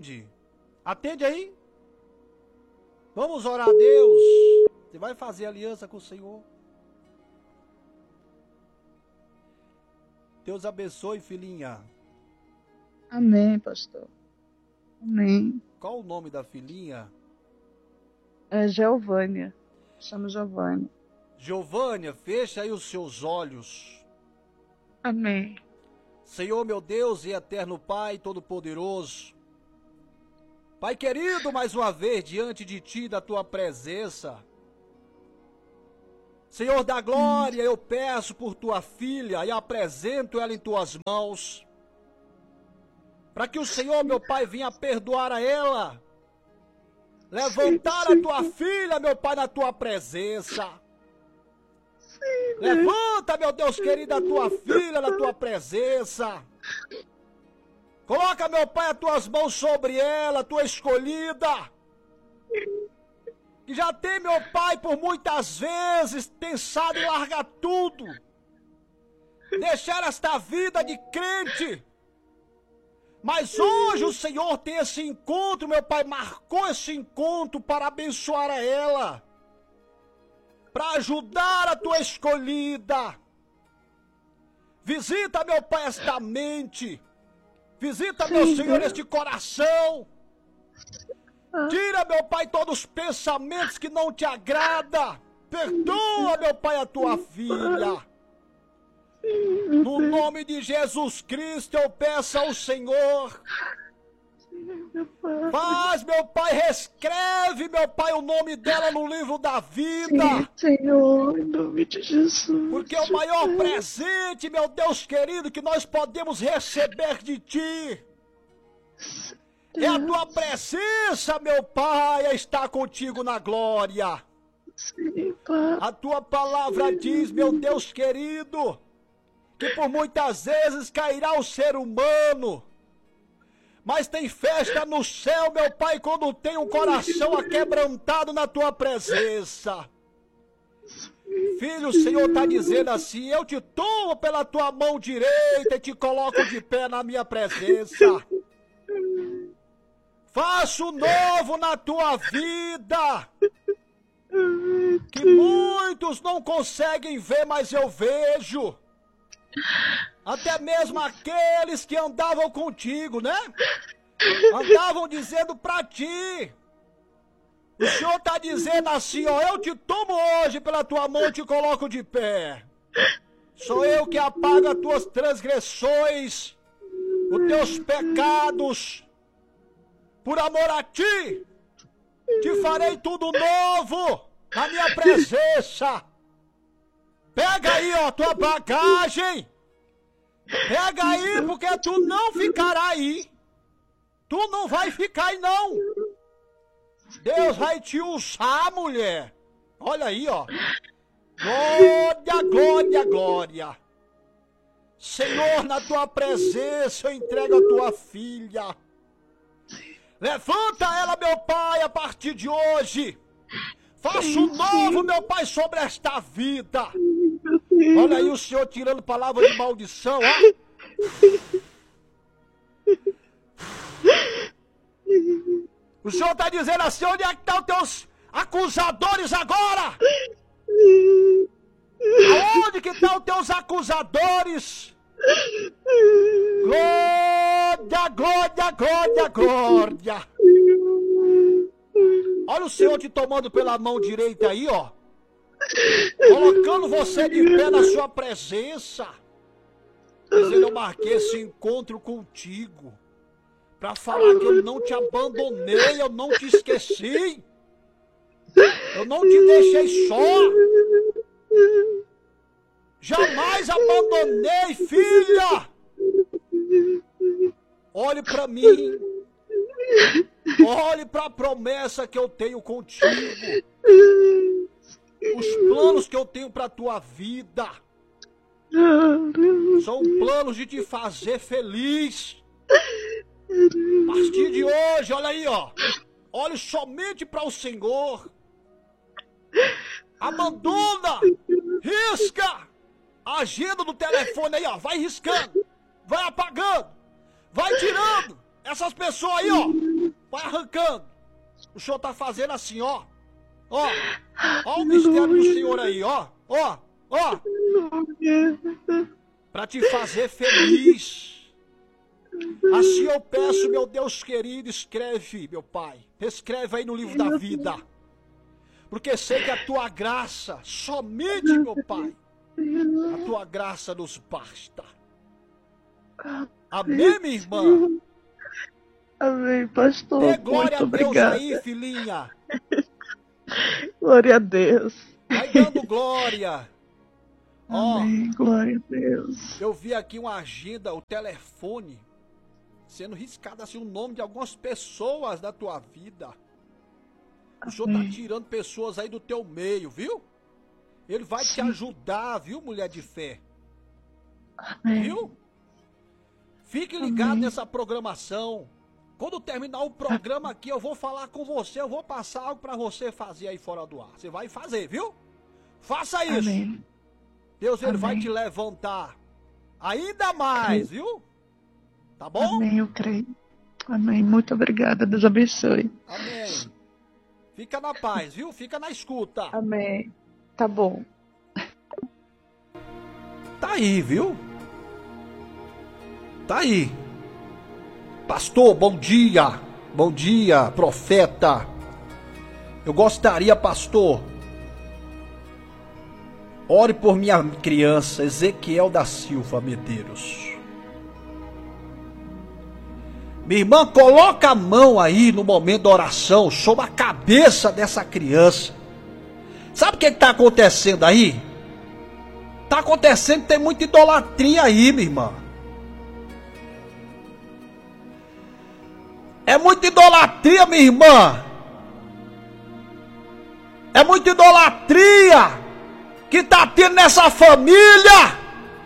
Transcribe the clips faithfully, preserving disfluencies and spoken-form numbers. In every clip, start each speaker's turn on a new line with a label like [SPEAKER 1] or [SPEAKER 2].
[SPEAKER 1] atende. Atende aí. Vamos orar a Deus. Você vai fazer aliança com o Senhor. Deus abençoe, filhinha.
[SPEAKER 2] Amém, pastor. Amém.
[SPEAKER 1] Qual o nome da filhinha?
[SPEAKER 2] É Geovânia. Chama Giovânia.
[SPEAKER 1] Giovânia, fecha aí os seus olhos.
[SPEAKER 2] Amém.
[SPEAKER 1] Senhor, meu Deus e eterno Pai Todo-Poderoso. Pai querido, mais uma vez diante de Ti, da Tua presença. Senhor da glória, eu peço por Tua filha e apresento ela em Tuas mãos. Para que o Senhor, meu Pai, venha perdoar a ela. Levantar a Tua filha, meu Pai, na Tua presença. Levanta, meu Deus querido, a Tua filha na Tua presença. Coloca, meu Pai, as Tuas mãos sobre ela, Tua escolhida. Que já tem, meu Pai, por muitas vezes pensado em largar tudo. Deixar esta vida de crente. Mas hoje o Senhor tem esse encontro, meu Pai, marcou esse encontro para abençoar a ela. Para ajudar a Tua escolhida. Visita, meu Pai, esta mente. Visita, meu Senhor, este coração. Tira, meu Pai, todos os pensamentos que não te agradam. Perdoa, meu Pai, a Tua filha. No nome de Jesus Cristo eu peço ao Senhor. Faz, meu Pai, reescreve, meu Pai, o nome dela no livro da vida.
[SPEAKER 2] Sim, Senhor, em nome de Jesus.
[SPEAKER 1] Porque o maior presente, meu Deus querido, que nós podemos receber de Ti é a Tua presença, meu Pai, a estar contigo na glória.
[SPEAKER 2] Sim, Pai.
[SPEAKER 1] A Tua palavra diz, meu Deus querido, que por muitas vezes cairá o ser humano, mas tem festa no céu, meu Pai, quando tem um coração aquebrantado na Tua presença. Filho, o Senhor está dizendo assim, eu te tomo pela Tua mão direita e te coloco de pé na minha presença. Faço novo na tua vida, que muitos não conseguem ver, mas eu vejo. Até mesmo aqueles que andavam contigo, né? Andavam dizendo pra ti. O Senhor tá dizendo assim, ó, eu te tomo hoje pela tua mão e te coloco de pé. Sou eu que apago as tuas transgressões, os teus pecados. Por amor a ti, te farei tudo novo na minha presença. Pega aí, ó, tua bagagem. Pega aí, porque tu não ficará aí. Tu não vai ficar aí, não. Deus vai te usar, mulher. Olha aí, ó. Glória, glória, glória. Senhor, na tua presença eu entrego a tua filha. Levanta ela, meu Pai, a partir de hoje. Faça um novo, meu Pai, sobre esta vida. Olha aí o Senhor tirando palavras de maldição, ó. O Senhor está dizendo assim, onde é que estão os teus acusadores agora? Aonde que estão os teus acusadores? Glória, glória, glória, glória. Olha o Senhor te tomando pela mão direita aí, ó. Colocando você de pé na sua presença. Dizendo, eu marquei esse encontro contigo. Para falar que eu não te abandonei, eu não te esqueci. Eu não te deixei só. Jamais abandonei, filha. Olhe para mim. Olhe para a promessa que eu tenho contigo. Os planos que eu tenho para a tua vida são planos de te fazer feliz. A partir de hoje, olha aí, ó. Olhe somente para o Senhor. Abandona. Risca a agenda do telefone aí, ó. Vai riscando. Vai apagando. Vai tirando essas pessoas aí, ó. Vai arrancando. O senhor tá fazendo assim, ó. Ó. Ó o mistério do Senhor aí, ó. Ó. Ó. Pra te fazer feliz. Assim eu peço, meu Deus querido, escreve, meu Pai. Escreve aí no livro da vida. Porque sei que a tua graça, somente, meu Pai, a tua graça nos basta. Amém, minha irmã?
[SPEAKER 2] Amém, pastor.
[SPEAKER 1] Dê glória
[SPEAKER 2] Muito
[SPEAKER 1] a Deus
[SPEAKER 2] obrigada.
[SPEAKER 1] aí, filhinha.
[SPEAKER 2] Glória a Deus.
[SPEAKER 1] Vai dando glória. Ó,
[SPEAKER 2] Amém, glória a Deus.
[SPEAKER 1] eu vi aqui uma agenda, o telefone, sendo riscado assim o nome de algumas pessoas da tua vida. O Senhor tá tirando pessoas aí do teu meio, viu? Ele vai te ajudar, viu, mulher de fé?
[SPEAKER 2] Amém.
[SPEAKER 1] Viu? Fique ligado
[SPEAKER 2] Amém.
[SPEAKER 1] nessa programação. Quando terminar o programa aqui, eu vou falar com você, eu vou passar algo pra você fazer aí fora do ar. Você vai fazer, viu? Faça isso.
[SPEAKER 2] Amém.
[SPEAKER 1] Deus, ele
[SPEAKER 2] Amém.
[SPEAKER 1] vai te levantar ainda mais, viu? Tá bom?
[SPEAKER 2] Amém, eu creio. Amém. Muito obrigada. Deus abençoe.
[SPEAKER 1] Amém. Fica na paz, viu? Fica na escuta.
[SPEAKER 2] Amém. Tá bom.
[SPEAKER 1] Tá aí, viu? Tá aí. Pastor, bom dia. Bom dia, profeta. Eu gostaria, pastor, ore por minha criança, Ezequiel da Silva Medeiros. Minha irmã, coloca a mão aí no momento da oração sobre a cabeça dessa criança. Sabe o que está acontecendo aí? Está acontecendo que tem muita idolatria aí, minha irmã. É muita idolatria, minha irmã. É muita idolatria que está tendo nessa família.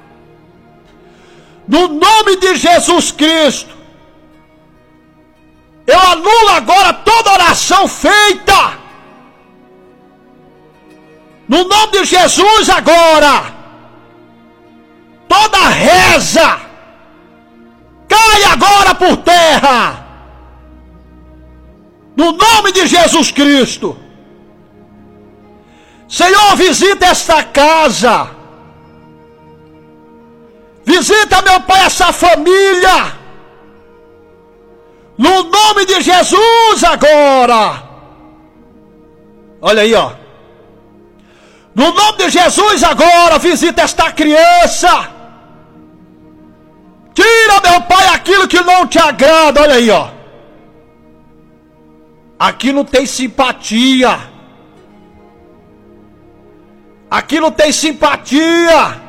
[SPEAKER 1] No nome de Jesus Cristo, eu anulo agora toda oração feita. No nome de Jesus agora, toda reza cai agora por terra. No nome de Jesus Cristo. Senhor, visita esta casa. Visita, meu Pai, essa família. No nome de Jesus agora. Olha aí, ó. No nome de Jesus agora, visita esta criança. Tira, meu Pai, aquilo que não te agrada. Olha aí, ó. Aqui não tem simpatia. Aqui não tem simpatia.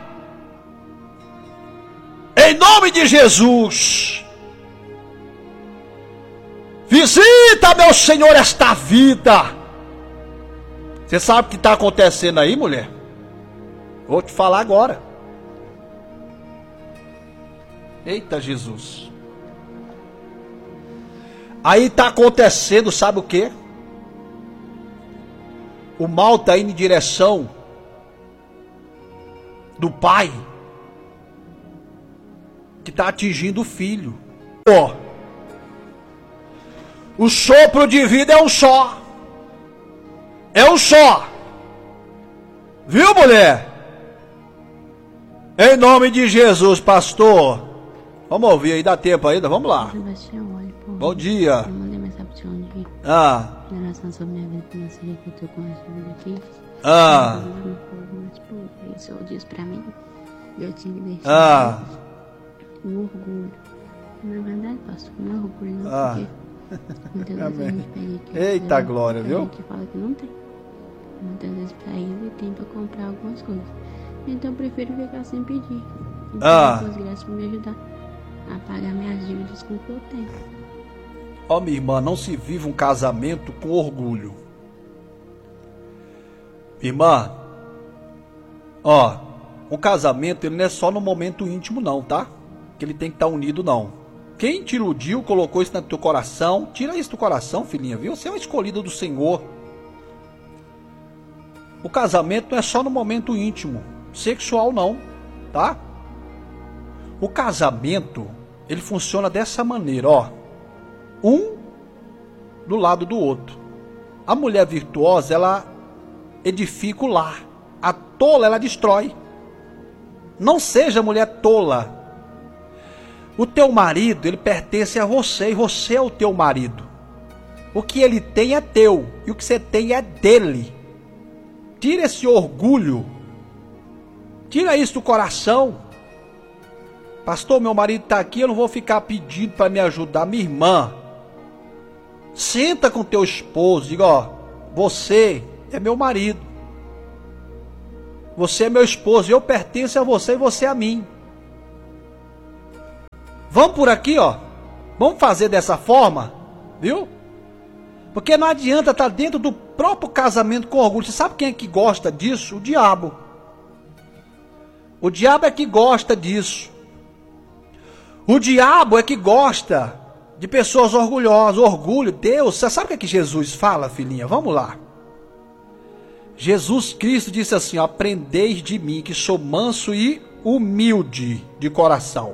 [SPEAKER 1] Em nome de Jesus. Visita, meu Senhor, esta vida. Você sabe o que está acontecendo aí, mulher? Vou te falar agora. Eita Jesus. Aí está acontecendo, sabe o que? O mal está indo em direção do pai, que está atingindo o filho. Ó, o sopro de vida é um só. É um só. Viu, mulher? Em nome de Jesus, pastor. Vamos ouvir aí, dá tempo ainda, vamos lá. Bom dia.
[SPEAKER 3] Eu mandei mensagem pro senhor de
[SPEAKER 1] Ah.
[SPEAKER 3] oração sobre minha vida financeira, que eu tô com essa vida aqui.
[SPEAKER 1] Ah.
[SPEAKER 3] Mas, pô, o senhor disse pra mim, eu tinha que deixar
[SPEAKER 1] Ah.
[SPEAKER 3] o orgulho. Na verdade, pastor, não é orgulho, não,
[SPEAKER 1] Ah.
[SPEAKER 3] porque muitas vezes a
[SPEAKER 1] Amém.
[SPEAKER 3] gente pede aqui.
[SPEAKER 1] Eita
[SPEAKER 3] né,
[SPEAKER 1] glória,
[SPEAKER 3] a
[SPEAKER 1] viu?
[SPEAKER 3] gente fala que não tem. Muitas vezes pra ele tem pra comprar algumas coisas. Então eu prefiro ficar sem pedir. Então,
[SPEAKER 1] Ah.
[SPEAKER 3] Deus, graças por me ajudar a pagar minhas dívidas com o que eu tenho.
[SPEAKER 1] Ó, minha irmã, não se vive um casamento com orgulho. Irmã, ó, um casamento ele não é só no momento íntimo não, tá? Que ele tem que estar unido não. Quem te iludiu, colocou isso no teu coração, tira isso do coração, filhinha, viu? Você é uma escolhida do Senhor. O casamento não é só no momento íntimo, sexual não, tá? O casamento, ele funciona dessa maneira, ó. Um do lado do outro. A mulher virtuosa, ela edifica o lar. A tola, ela destrói. Não seja mulher tola. O teu marido, ele pertence a você e você é o teu marido. O que ele tem é teu e o que você tem é dele. Tira esse orgulho. Tira isso do coração. Pastor, meu marido está aqui, eu não vou ficar pedindo para me ajudar. Minha irmã, senta com teu esposo, diga, ó, você é meu marido. Você é meu esposo, eu pertenço a você e você a mim. Vamos por aqui, ó. Vamos fazer dessa forma, viu? Porque não adianta estar dentro do próprio casamento com orgulho. Você sabe quem é que gosta disso? O diabo. O diabo é que gosta disso. O diabo é que gosta de pessoas orgulhosas. Orgulho, Deus. Você sabe o que é que Jesus fala, filhinha? Vamos lá. Jesus Cristo disse assim, ó, aprendeis de mim que sou manso e humilde de coração.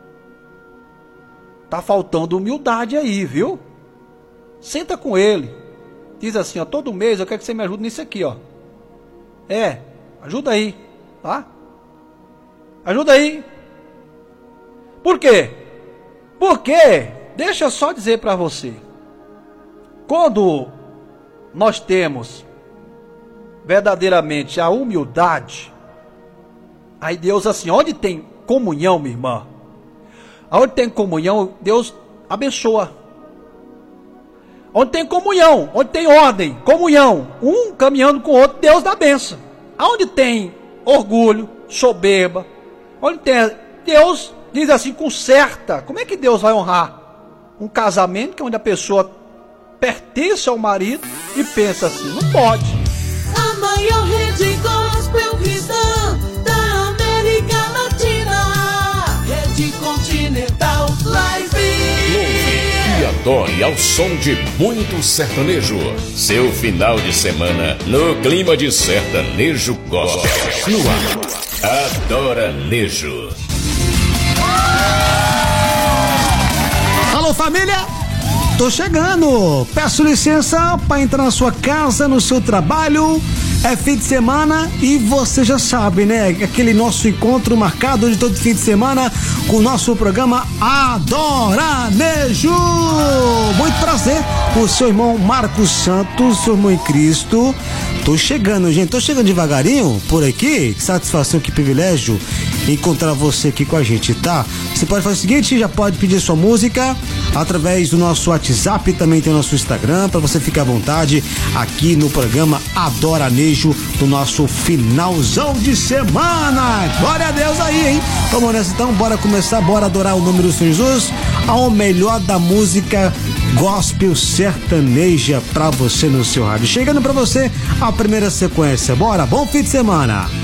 [SPEAKER 1] Tá faltando humildade aí, viu? Senta com ele. Diz assim, ó, todo mês eu quero que você me ajude nisso aqui, ó. É, ajuda aí, tá? Ajuda aí. Por quê? Porque, deixa eu só dizer para você. Quando nós temos verdadeiramente a humildade, aí Deus assim, onde tem comunhão, minha irmã, onde tem comunhão, Deus abençoa. Onde tem comunhão, onde tem ordem, comunhão, um caminhando com o outro, Deus dá bênção. Onde tem orgulho, soberba, onde tem, Deus diz assim, conserta. Como é que Deus vai honrar um casamento que é onde a pessoa pertence ao marido e pensa assim, não pode.
[SPEAKER 4] A maior rede gospel cristã da América Latina, Rede Continental Live.
[SPEAKER 5] E adore ao som de muito sertanejo. Seu final de semana no clima de sertanejo gospel. No ar, Adoranejo.
[SPEAKER 6] Alô, família! Tô chegando! Peço licença para entrar na sua casa, no seu trabalho. É fim de semana e você já sabe, né? Aquele nosso encontro marcado de todo fim de semana com o nosso programa Adoranejo. Muito prazer, o seu irmão Marcos Santos, seu irmão em Cristo. Tô chegando, gente, tô chegando devagarinho por aqui. Que satisfação, que privilégio encontrar você aqui com a gente, tá? Você pode fazer o seguinte, já pode pedir sua música através do nosso WhatsApp, também tem o nosso Instagram, para você ficar à vontade aqui no programa Adoranejo do nosso finalzão de semana. Glória a Deus aí, hein? Vamos nessa então, bora começar, bora adorar o nome do Senhor Jesus, ao melhor da música gospel sertaneja pra você no seu rádio. Chegando pra você a primeira sequência, bora, bom fim de semana.